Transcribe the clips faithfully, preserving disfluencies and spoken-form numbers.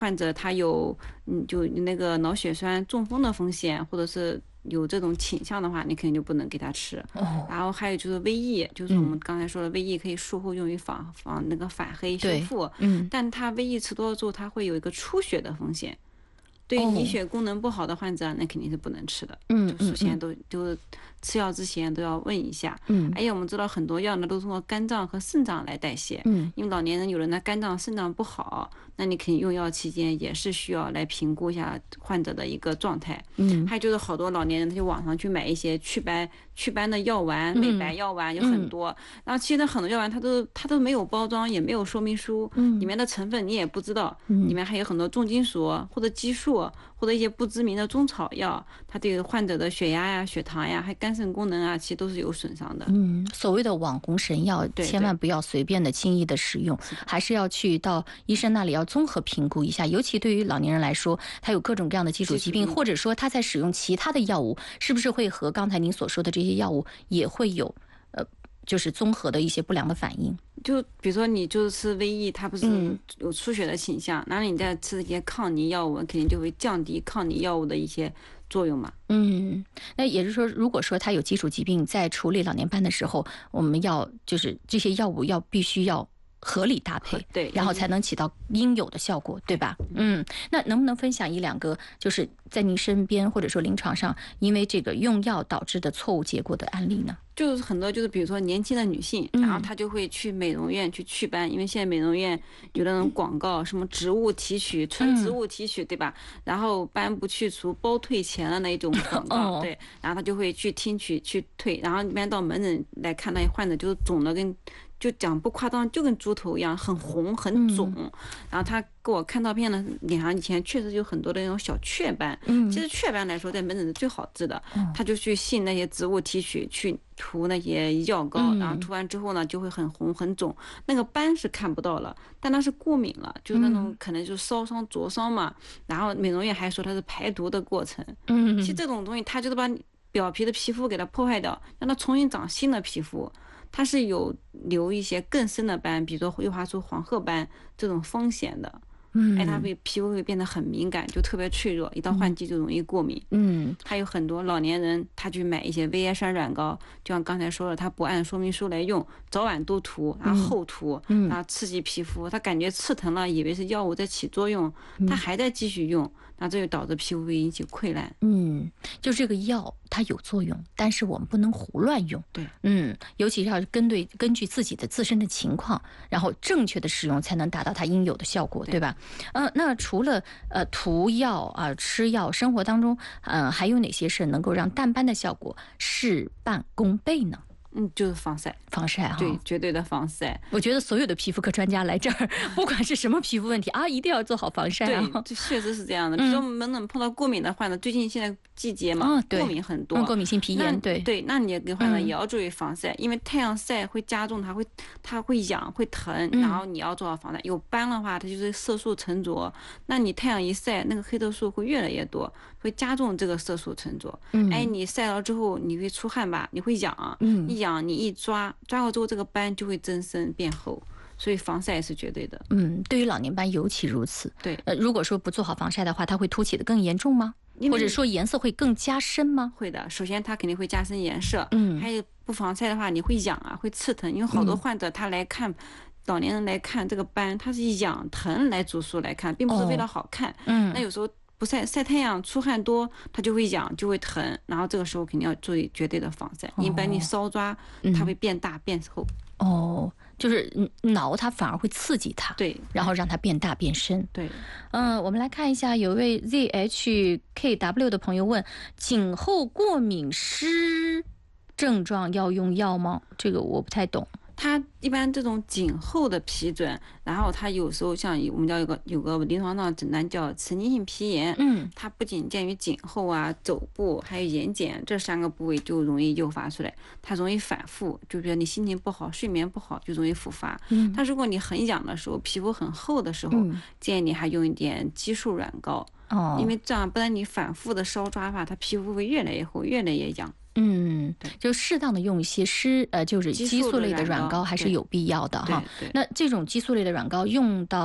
患者他有嗯就那个脑血栓、中风的风险，或者是有这种倾向的话，你肯定就不能给他吃。 哦， 然后还有就是胃液，就是我们刚才说的胃液可以术后用于防防那个反黑修对， 复， 嗯， 但它胃液吃多了之后，它会有一个出血的风险。对于哦， 凝血功能不好的患者，那肯定是不能吃的。 嗯就首先嗯都就是吃药之前都要问一下。 嗯而且我们知道很多药呢都通过肝脏和肾脏来代谢， 嗯因为老年人有人的肝脏、肾脏不好，那你肯定用药期间也是需要来评估一下患者的一个状态。 嗯还有就是好多老年人他就网上去买一些祛斑祛斑的药丸、美白药丸有很多，然后其实很多药丸它都它都没有包装，也没有说明书，里面的成分你也不知道，里面还有很多重金属或者激素或者一些不知名的中草药，它对患者的血压呀、血糖呀，还肝肾功能啊，其实都是有损伤的。 嗯，所谓的网红神药， 对千万不要随便的、轻易的使用，还是要去到医生那里要综合评估一下。尤其对于老年人来说，他有各种各样的基础疾病，或者说他在使用其他的药物，是不是会和刚才您所说的这些药物也会有呃，就是综合的一些不良的反应？ 就比如说你就是吃胃液，它不是有出血的倾向，然后你再吃一些抗凝药物，肯定就会降低抗凝药物的一些作用嘛。 嗯，那也就是说，如果说他有基础疾病，在处理老年斑的时候，我们要就是这些药物要必须要合理搭配， 对， 然后才能起到应有的效果，对吧？嗯，那能不能分享一两个，就是在您身边或者说临床上，因为这个用药导致的错误结果的案例呢？ 就是很多就是比如说年轻的女性，然后她就会去美容院去祛斑，因为现在美容院有那种广告，什么植物提取、纯植物提取，对吧？然后斑不去除、包退钱的那种广告，对，然后她就会去听取去退，然后一般到门诊来看那些患者就是肿的跟。就讲不夸张，就跟猪头一样，很红很肿。嗯、然后他给我看照片呢，脸上以前确实有很多的那种小雀斑。嗯，其实雀斑来说，在门诊是最好治的。嗯、他就去信那些植物提取，去涂那些药膏，嗯、然后涂完之后呢，就会很红很肿。那个斑是看不到了，但它是过敏了，就是那种可能就烧伤灼伤嘛。然后美容院还说它是排毒的过程。嗯，其实这种东西，它就是把表皮的皮肤给它破坏掉，让它重新长新的皮肤。它是有留一些更深的斑，比如说诱发出黄褐斑这种风险的。嗯，哎，它会皮肤会变得很敏感，就特别脆弱，一到换季就容易过敏。嗯，还有很多老年人，他去买一些维叶山软膏，就像刚才说的，他不按说明书来用，早晚都涂，然后后涂，嗯、然后刺激皮肤，他感觉刺疼了，以为是药物在起作用，他还在继续用，那这就导致皮肤会引起溃烂。 嗯，就这个药它有作用，但是我们不能胡乱用。 对， 嗯，尤其是要根据根据自己的自身的情况，然后正确的使用，才能达到它应有的效果， 对, 对吧？呃，那除了呃涂药啊、呃、吃药，生活当中呃还有哪些是能够让淡斑的效果事半功倍呢？ 嗯，就是防晒， 防晒哈， 对，绝对的防晒。 我觉得所有的皮肤科专家来这儿，不管是什么皮肤问题啊，一定要做好防晒啊。 对，这确实是这样的。比如说门诊碰到过敏的患者，最近现在季节嘛，哦、过敏很多、嗯， 过敏性皮炎，对对，那你给患者也要注意防晒，嗯、因为太阳晒会加重，它会它会痒会疼，嗯、然后你要做好防晒。有斑的话，它就是色素沉着，那你太阳一晒，那个黑色素会越来越多，会加重这个色素沉着。嗯，哎，你晒了之后你会出汗吧，你会痒，嗯，一痒你一抓抓过之后，这个斑就会增生变厚。所以防晒是绝对的。 嗯，对于老年斑尤其如此。 对， 呃，如果说不做好防晒的话，它会凸起的更严重吗？或者说颜色会更加深吗？ 会的，首先它肯定会加深颜色。嗯，还有不防晒的话，你会痒啊，会刺疼，因为好多患者他来看。嗯，老年人来看这个斑，他是痒疼来主诉来看，并不是为了好看。嗯，那有时候不晒晒太阳、出汗多，它就会痒，就会疼。然后这个时候肯定要注意绝对的防晒，一般你稍抓，它会变大变厚。 哦，就是挠它反而会刺激它， 对， 然后让它变大变深。 对， 嗯、呃，我们来看一下，有位 Z H K W 的朋友问：颈后过敏湿症状要用药吗？这个我不太懂。 它一般这种颈后的皮疹，然后它有时候像我们叫有个有个临床上诊断叫神经性皮炎，嗯，它不仅见于颈后啊、肘部还有眼睑这三个部位就容易诱发出来，它容易反复，就比如你心情不好、睡眠不好就容易复发。嗯，但如果你很痒的时候、皮肤很厚的时候，嗯、建议你还用一点激素软膏，哦，因为这样不然你反复的烧抓的话，它皮肤会越来越厚、越来越痒。 嗯，就适当的用一些湿呃，就是激素类的软膏还是有必要的哈。那这种激素类的软膏用到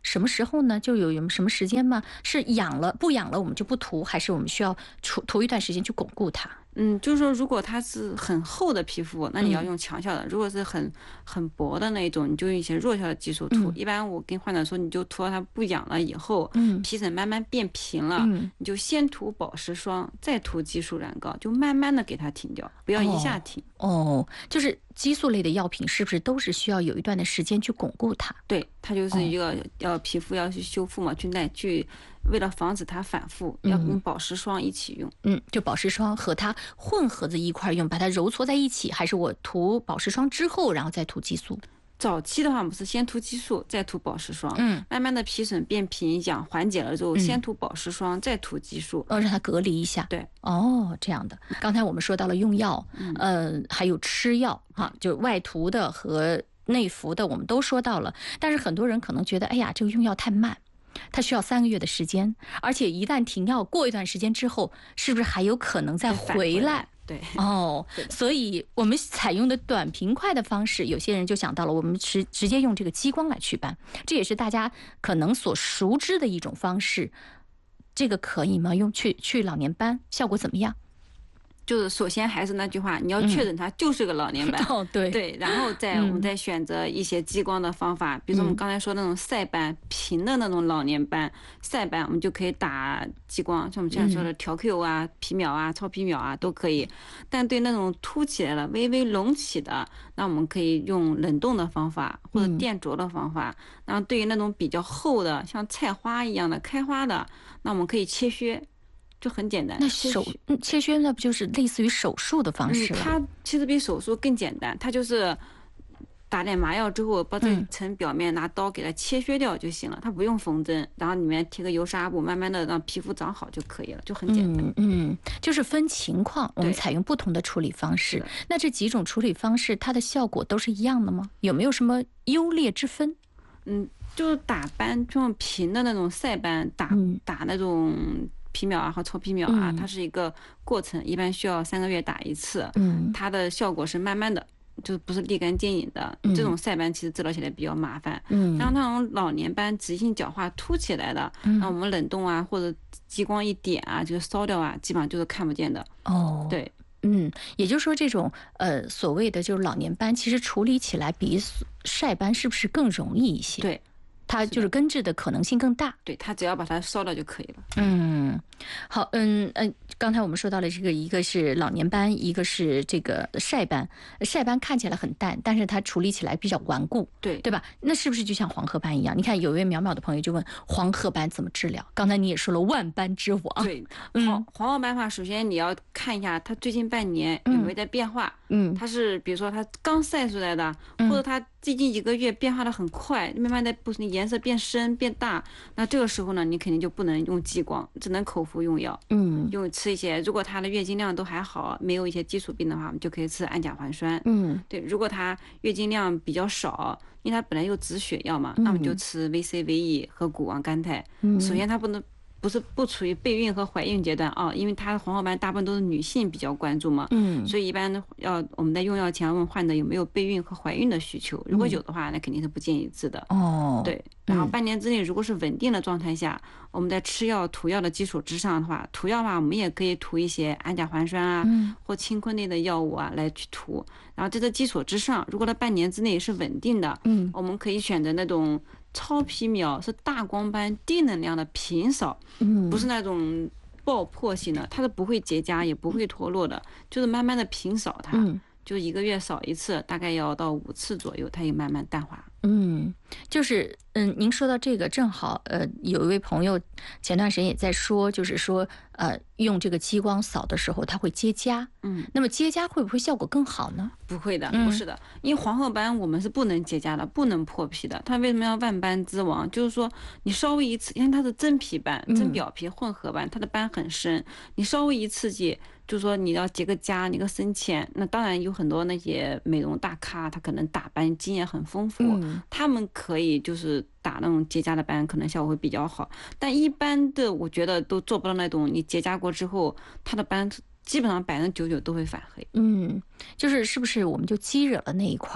什么时候呢？就有有什么时间吗？是痒了不痒了我们就不涂，还是我们需要涂涂一段时间去巩固它？ 嗯，就是说，如果它是很厚的皮肤，那你要用强效的；如果是很很薄的那一种，你就用一些弱效的激素涂。 嗯、 一般我跟患者说，你就涂到它不痒了以后， 嗯、 皮疹慢慢变平了， 嗯、 你就先涂保湿霜，再涂激素软膏，就慢慢的给它停掉，不要一下停。 哦，哦就是激素类的药品是不是都是需要有一段的时间去巩固它？ 对，它就是一个要皮肤要去修复嘛，去耐去。为了防止它反复，要跟保湿霜一起用。 嗯，就保湿霜和它混合着一块用，把它揉搓在一起，还是我涂保湿霜之后，然后再涂激素？ 早期的话，我们是先涂激素，再涂保湿霜。 嗯， 慢慢的皮疹变平、痒缓解了之后， 嗯、 先涂保湿霜，再涂激素， 哦，让它隔离一下。 对， 哦，这样的。刚才我们说到了用药，嗯、呃，还有吃药哈，就外涂的和内服的，我们都说到了。但是很多人可能觉得，哎呀，这个用药太慢。它需要三个月的时间，而且一旦停药，过一段时间之后，是不是还有可能再回来？ 对， 哦，所以我们采用的短平快的方式，有些人就想到了我们直直接用这个激光来祛斑，这也是大家可能所熟知的一种方式。这个可以吗？用去去老年斑效果怎么样？ 就是首先还是那句话，你要确认它就是个老年斑， 嗯、哦对对，然后再我们再选择一些激光的方法，嗯、比如说我们刚才说那种晒斑平的那种老年斑晒斑，我们就可以打激光，像我们现在说的调 Q 啊、皮秒啊、超皮秒啊都可以。但对那种凸起来了、微微隆起的，那我们可以用冷冻的方法或者电灼的方法。嗯、然后对于那种比较厚的，像菜花一样的开花的，那我们可以切削。就很简单， 那手嗯切削那不就是类似于手术的方式了？ 嗯、它其实比手术更简单，它就是打点麻药之后，把这层表面拿刀给它切削掉就行了，嗯、它不用缝针，然后里面贴个油纱布，慢慢的让皮肤长好就可以了，就很简单。 嗯嗯，就是分情况，我们采用不同的处理方式。那这几种处理方式，它的效果都是一样的吗？有没有什么优劣之分？ 嗯，就是打斑，这种平的那种晒斑，打、嗯、打那种。皮秒啊和超皮秒啊，它是一个过程，一般需要三个月打一次。嗯，它的效果是慢慢的，就不是立竿见影的。嗯、这种晒斑其实治疗起来比较麻烦。嗯，然后那种老年斑直性角化凸起来的，嗯、那我们冷冻啊或者激光一点啊，就烧掉啊，基本上就是看不见的。 哦， 对， 嗯，也就是说这种呃所谓的就是老年斑，其实处理起来比晒斑是不是更容易一些？ 对。 它就是根治的可能性更大， 对，它只要把它烧掉就可以了。 嗯，好，嗯嗯，刚才我们说到了这个，一个是老年斑，一个是这个晒斑。晒斑看起来很淡，但是它处理起来比较顽固， 对对吧？那是不是就像黄褐斑一样？你看有一位淼淼的朋友就问黄褐斑怎么治疗？刚才你也说了万斑之王， 对，黄黄褐斑的话，首先你要看一下它最近半年有没有在变化。嗯，它是比如说它刚晒出来的，或者它最近几个月变化的很快，慢慢的不是颜色变深变大，那这个时候呢，你肯定就不能用激光，只能口服用药。嗯，用吃一些，如果它的月经量都还好，没有一些基础病的话，我们就可以吃氨甲环酸。嗯，对，如果它月经量比较少，因为它本来有止血药嘛，那我们就吃 V C、V E 和谷胱甘肽。嗯，首先它不能。不是不处于备孕和怀孕阶段啊，因为它的黄褐斑大部分都是女性比较关注嘛，嗯，所以一般要我们在用药前问患者有没有备孕和怀孕的需求，如果有的话，那肯定是不建议治的。哦，对，然后半年之内如果是稳定的状态下，我们在吃药涂药的基础之上的话，涂药的话我们也可以涂一些氨甲环酸啊，嗯、或氢坤类的药物啊来去涂，然后在这基础之上，如果它半年之内是稳定的，嗯，我们可以选择那种。超皮秒是大光斑低能量的平扫，嗯，不是那种爆破性的，它是不会结痂也不会脱落的，就是慢慢的平扫它，嗯、就一个月扫一次，大概要到五次左右，它也慢慢淡化。嗯， 就是嗯，您说到这个，正好呃，有一位朋友前段时间也在说，就是说呃，用这个激光扫的时候，它会结痂。嗯，那么结痂会不会效果更好呢？ 不会的，不是的，嗯、因为黄褐斑我们是不能结痂的，不能破皮的。它为什么要万斑之王？就是说你稍微一次，因为它是真皮斑、真表皮混合斑，它的斑很深，你稍微一刺激。就说你要结个痂，你个深浅，那当然有很多那些美容大咖，他可能打斑经验很丰富，嗯、他们可以就是打那种结痂的斑，可能效果会比较好。但一般的，我觉得都做不到那种你结痂过之后，它的斑基本上百分之九十九都会反黑。 嗯，就是是不是我们就激惹了那一块儿，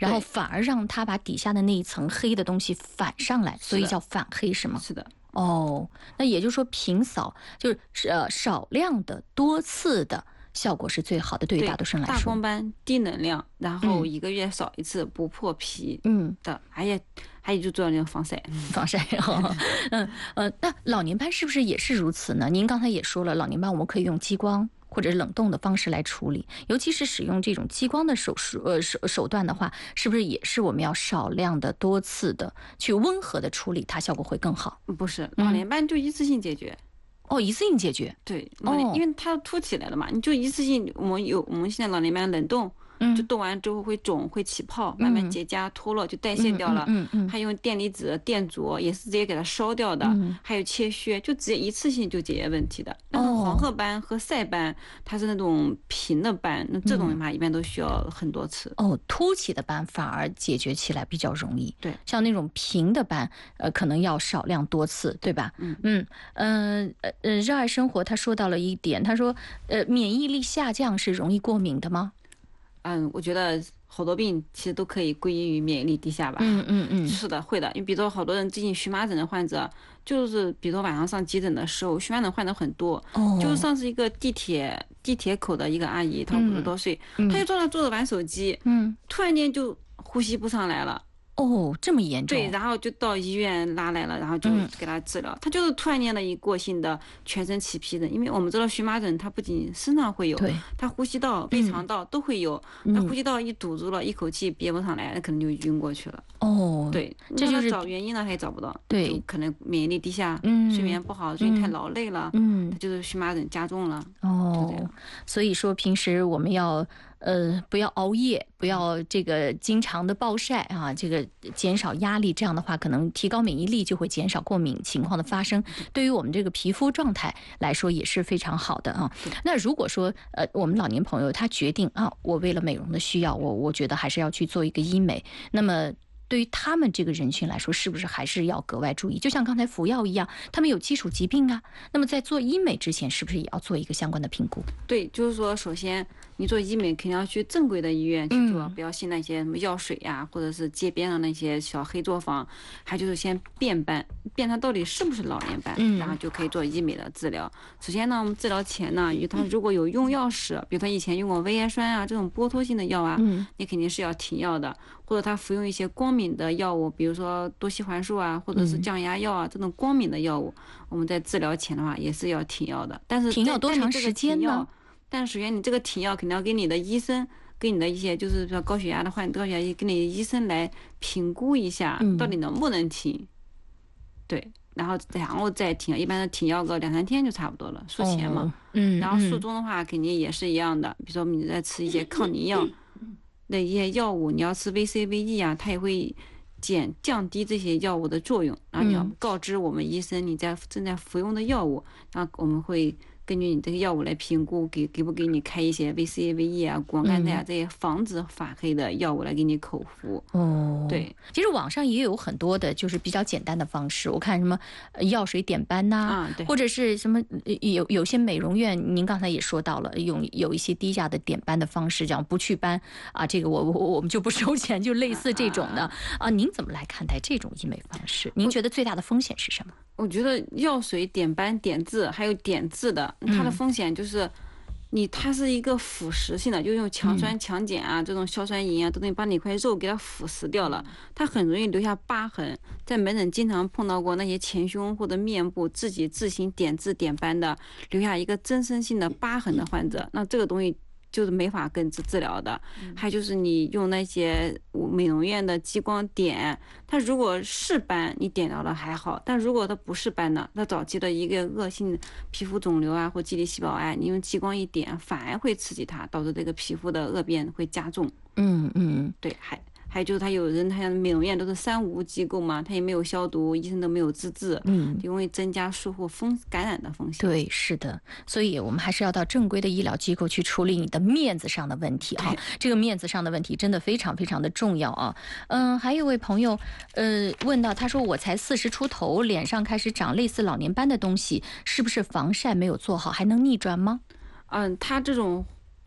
然后反而让它把底下的那一层黑的东西反上来，所以叫反黑是吗？ 是的。 哦，那也就是说平扫就是呃少量的多次的效果是最好的，对于大多数人来说。 大光斑低能量，然后一个月扫一次，不破皮的，嗯，还有还有就做那个防晒， 防晒。哦、嗯呃，那老年斑是不是也是如此呢？您刚才也说了，老年斑我们可以用激光或者冷冻的方式来处理，尤其是使用这种激光的手术呃手手段的话，是不是也是我们要少量的多次的去温和的处理，它效果会更好？ 不是，老年斑就一次性解决。嗯哦，一次性解决。 对，哦，因为它凸起来了嘛，你就一次性，我们有我们现在老年斑冷冻。就冻完之后会肿，会起泡，慢慢结痂脱落，就代谢掉了。 嗯嗯， 还用电离子、电灼也是直接给它烧掉的。嗯，还有切削，就直接一次性就解决问题的。那种黄褐斑和晒斑，它是那种平的斑，那这种的话一般都需要很多次。 哦，凸起的斑反而解决起来比较容易。 对， 像那种平的斑，呃，可能要少量多次，对吧？ 嗯嗯嗯呃呃，热爱生活他说到了一点，他说，呃，免疫力下降是容易过敏的吗？ 嗯，我觉得好多病其实都可以归因于免疫力低下吧。 嗯嗯嗯， 是的，会的。你比如说，好多人最近荨麻疹的患者，就是比如说晚上上急诊的时候，荨麻疹患者很多。 哦。 就是上次一个地铁地铁口的一个阿姨，她五十多岁， 嗯、 她就坐那坐着玩手机， 嗯， 突然间就呼吸不上来了。 哦，这么严重？ 对，然后就到医院拉来了，然后就给他治疗。他、嗯、就是突然间的一过性的全身起皮疹，因为我们知道荨麻疹，它不仅身上会有， 对， 它呼吸道、胃肠道都会有。那、嗯、呼吸道一堵住了，一口气憋不上来，那可能就晕过去了。 哦， 对， 这就是找原因呢，他也找不到。 对， 可能免疫力低下， 嗯， 睡眠不好，最近太劳累了， 嗯， 他就是荨麻疹加重了。 哦，所以说平时我们要。呃，不要熬夜，不要这个经常的暴晒啊，这个减少压力，这样的话可能提高免疫力，就会减少过敏情况的发生。对于我们这个皮肤状态来说也是非常好的啊。那如果说呃，我们老年朋友他决定啊，我为了美容的需要，我我觉得还是要去做一个医美，那么。对于他们这个人群来说，是不是还是要格外注意？就像刚才服药一样，他们有基础疾病啊。那么在做医美之前，是不是也要做一个相关的评估？ 对，就是说，首先你做医美肯定要去正规的医院去做，嗯、不要信那些什么药水呀、啊，或者是街边的那些小黑作坊。还就是先辨斑，辨它到底是不是老年斑，嗯、然后就可以做医美的治疗。首先呢，我们治疗前呢，他如果有用药史，比如他以前用过维叶酸啊这种剥脱性的药啊，嗯、你肯定是要停药的。或者他服用一些光敏的药物，比如说多西环素啊，或者是降压药啊，嗯、这种光敏的药物，我们在治疗前的话也是要停药的。但是停药多长时间呢？ 但首先你这个停药肯定要给你的医生，给你的一些就是说高血压的患者，高血压给你的医生来评估一下，到底能不能停。嗯、对，然后然后再停，一般的停药个两三天就差不多了，术前嘛。 哦、嗯。 然后术中的话肯定也是一样的，比如说你在吃一些抗凝药。的一些药物，你要吃 V C V E 啊，它也会减降低这些药物的作用。然后你要告知我们医生你在正在服用的药物，然后我们会根据你这个药物来评估，给给不给你开一些 V C V E 啊、果甘肽啊这些防止反黑的药物来给你口服。 哦， 对， 其实网上也有很多的，就是比较简单的方式。我看什么药水点斑呐、 啊，对， 或者是什么有有些美容院，您刚才也说到了，用有一些低价的点斑的方式，这样不祛斑啊，这个我我我们就不收钱，就类似这种的啊, 啊。您怎么来看待这种医美方式？您觉得最大的风险是什么？ 我觉得药水点斑、点痣还有点痣的，它的风险就是你它是一个腐蚀性的，就用强酸强碱啊、嗯、这种硝酸银啊，都能把你块肉给它腐蚀掉了，它很容易留下疤痕。在门诊经常碰到过那些前胸或者面部自己自行点痣点斑的，留下一个增生性的疤痕的患者，那这个东西就是没法根治治疗的。还有就是你用那些美容院的激光点，它如果是斑你点到了还好，但如果它不是斑呢，它早期的一个恶性皮肤肿瘤啊或基底细胞癌，你用激光一点反而会刺激它，导致这个皮肤的恶变会加重。 嗯嗯， 对，还还有就是他有人，他美容院都是三无机构嘛，他也没有消毒，医生都没有资质，嗯，容易增加术后风感染的风险。 对，是的，所以我们还是要到正规的医疗机构去处理你的面子上的问题啊。这个面子上的问题真的非常非常的重要啊。嗯，还有一位朋友，呃，问到他说我才四十出头，脸上开始长类似老年斑的东西，是不是防晒没有做好，还能逆转吗？ 嗯，他这种斑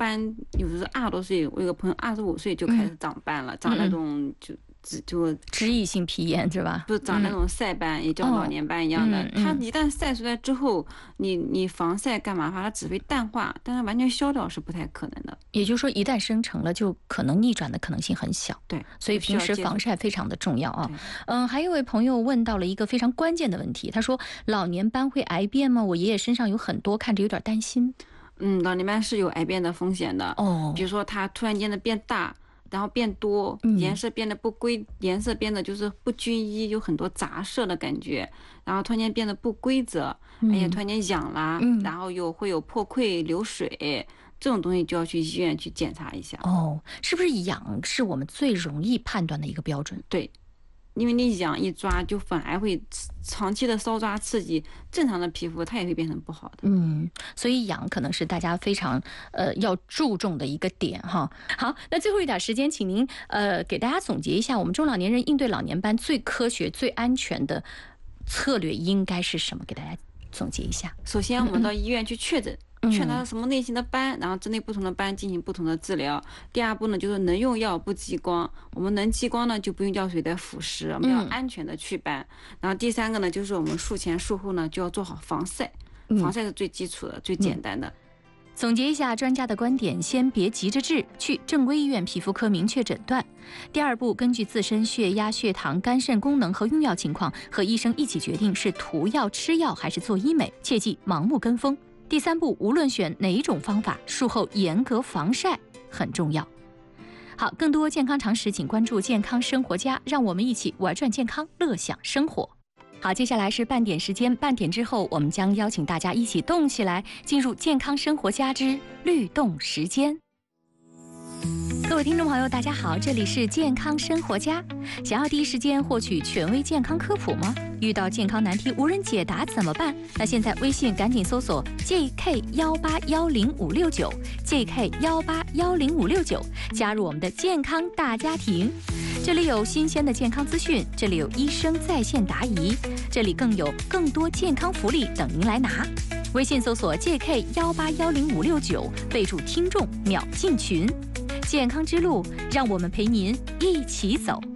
斑，有的是二十多岁，我有个朋友二十五岁就开始长斑了，嗯、长那种就。就脂溢性皮炎是吧？ 不是长那种晒斑，嗯、也叫老年斑一样的。哦嗯嗯、它一旦晒出来之后，你你防晒干嘛？它只会淡化，但是完全消掉是不太可能的。 也就是说，一旦生成了，就可能逆转的可能性很小。 对， 所以平时防晒非常的重要啊。嗯，还有位朋友问到了一个非常关键的问题，他说：“老年斑会癌变吗？我爷爷身上有很多，看着有点担心。” 嗯，老年斑是有癌变的风险的。哦，比如说它突然间的变大。然后变多，颜色变得不规，嗯、颜色变得就是不均一，有很多杂色的感觉。然后突然间变得不规则，而且突然间痒啦，嗯、然后又会有破溃、流水，这种东西就要去医院去检查一下。 哦，是不是痒是我们最容易判断的一个标准？ 对。因为你痒一抓，就反而会长期的搔抓刺激，正常的皮肤它也会变成不好的。 嗯，所以痒可能是大家非常呃要注重的一个点哈。好，那最后一点时间，请您呃给大家总结一下，我们中老年人应对老年斑最科学、最安全的策略应该是什么？给大家总结一下。 首先，我们到医院去确诊。嗯确他什么类型的斑，然后针对不同的斑进行不同的治疗。第二步呢，就是能用药不激光，我们能激光呢就不用药水的腐蚀，我们要安全的祛斑。嗯、然后第三个呢，就是我们术前术后呢就要做好防晒，防晒是最基础的、嗯、最简单的。 总结一下专家的观点，先别急着治，去正规医院皮肤科明确诊断。第二步，根据自身血压、血糖、肝肾功能和用药情况，和医生一起决定是涂药、吃药还是做医美，切忌盲目跟风。第三步，无论选哪一种方法，术后严格防晒很重要。好，更多健康常识，请关注健康生活家，让我们一起玩转健康，乐享生活。好，接下来是半点时间，半点之后，我们将邀请大家一起动起来，进入健康生活家之律动时间。各位听众朋友，大家好，这里是健康生活家。想要第一时间获取权威健康科普吗？遇到健康难题无人解答怎么办？那现在微信赶紧搜索 J K 一八一零五六九 J K 一八一零五六九，加入我们的健康大家庭。这里有新鲜的健康资讯，这里有医生在线答疑，这里更有更多健康福利等您来拿。微信搜索 J K 一八一零五六九，备注听众秒进群。健康之路，让我们陪您一起走。